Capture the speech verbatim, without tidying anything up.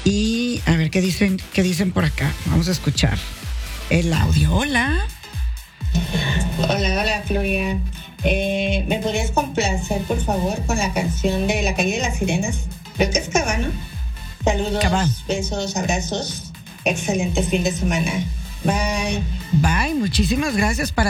Y a ver qué dicen, qué dicen por acá. Vamos a escuchar el audio. Hola. Hola, hola, Gloria. Eh, ¿Me podrías complacer, por favor, con la canción de La Calle de las Sirenas? Creo que es Cabá, ¿no? Saludos, Cabá. besos, abrazos. Excelente fin de semana. Bye. Bye, muchísimas gracias para